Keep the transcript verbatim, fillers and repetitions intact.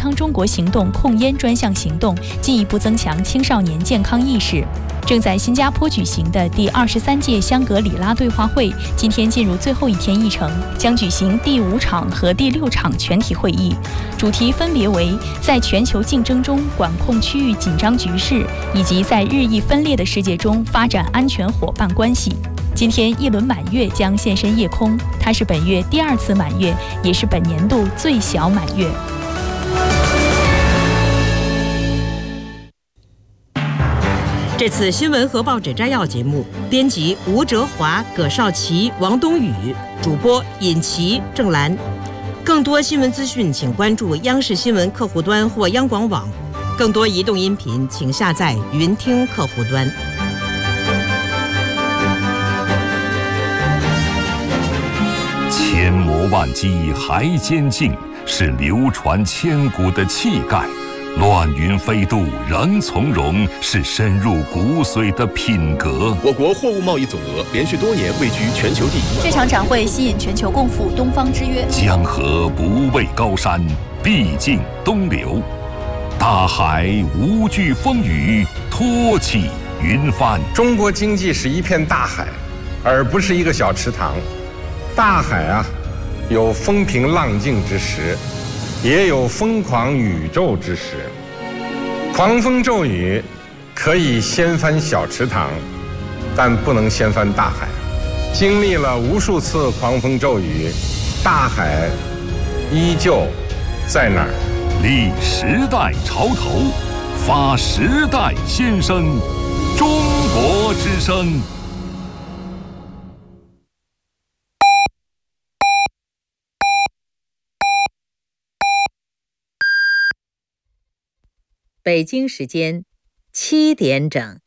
康中国行动控烟专项行动，进一步增强青少年健康意识。正在新加坡举行的第二十三届香格里拉对话会，今天进入最后一天议程，将举行第五场和第六场全体会议，主题分别为在全球竞争中管控区域紧张局势，以及在日益分裂的世界中发展安全伙伴关系。今天一轮满月将现身夜空，它是本月第二次满月，也是本年度最小满月。 这次新闻和报纸摘要节目，编辑吴哲华、葛少奇、王东宇，主播尹琪、郑兰。更多新闻资讯，请关注央视新闻客户端或央广网。更多移动音频，请下载云听客户端。 千磨万击还坚劲，是流传千古的气概。乱云飞渡仍从容，是深入骨髓的品格。 我国货物贸易总额连续多年位居全球第一。 这场展会吸引全球共赴东方之约。 江河不畏高山，必尽东流。大海无惧风雨，托起云帆。 中国经济是一片大海，而不是一个小池塘。大海啊，有风平浪静之时，也有疯狂宇宙之时。狂风骤雨可以掀翻小池塘，但不能掀翻大海。经历了无数次狂风骤雨，大海依旧在那儿。 立时代潮头，发时代先声，中国之声。 北京时间七点整。